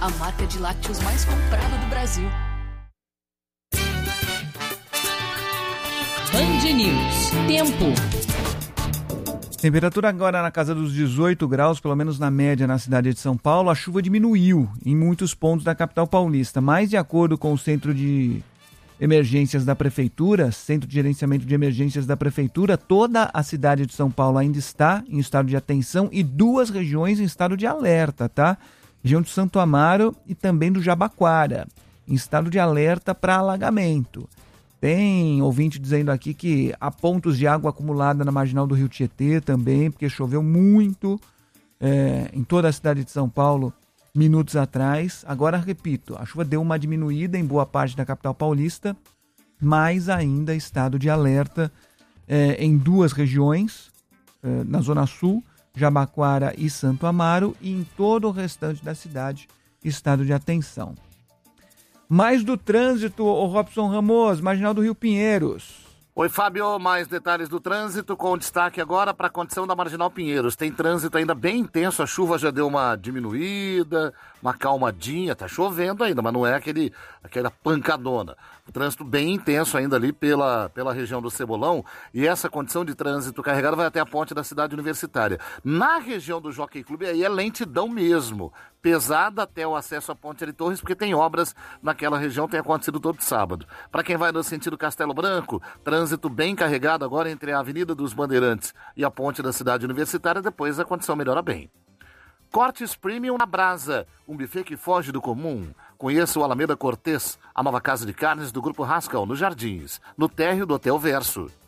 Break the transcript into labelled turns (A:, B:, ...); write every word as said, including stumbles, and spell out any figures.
A: a marca de lácteos mais comprada do Brasil.
B: Band News. Tempo.
C: Temperatura agora na casa dos dezoito graus, pelo menos na média na cidade de São Paulo. A chuva diminuiu em muitos pontos da capital paulista, mas de acordo com o Centro de Emergências da Prefeitura, Centro de Gerenciamento de Emergências da Prefeitura, toda a cidade de São Paulo ainda está em estado de atenção e duas regiões em estado de alerta, tá? Região de Santo Amaro e também do Jabaquara, em estado de alerta para alagamento. Tem ouvinte dizendo aqui que há pontos de água acumulada na marginal do Rio Tietê também, porque choveu muito é, em toda a cidade de São Paulo minutos atrás. Agora, repito, a chuva deu uma diminuída em boa parte da capital paulista, mas ainda estado de alerta é, em duas regiões, é, na Zona Sul, Jabaquara e Santo Amaro, e em todo o restante da cidade, estado de atenção. Mais do trânsito, o Robson Ramos, marginal do Rio Pinheiros.
D: Oi, Fábio, mais detalhes do trânsito com destaque agora para a condição da Marginal Pinheiros. Tem trânsito ainda bem intenso, a chuva já deu uma diminuída, uma calmadinha, tá chovendo ainda, mas não é aquele, aquela pancadona. O trânsito bem intenso ainda ali pela, pela região do Cebolão, e essa condição de trânsito carregado vai até a ponte da cidade universitária. Na região do Jockey Clube aí é lentidão mesmo, pesada até o acesso à ponte de Torres, porque tem obras naquela região, tem acontecido todo sábado. Para quem vai no sentido Castelo Branco, trânsito bem carregado agora entre a Avenida dos Bandeirantes e a ponte da cidade universitária, depois a condição melhora bem. Cortes Premium na Brasa, um buffet que foge do comum. Conheça o Alameda Cortês, a nova casa de carnes do Grupo Rascal, nos Jardins, no térreo do Hotel Verso.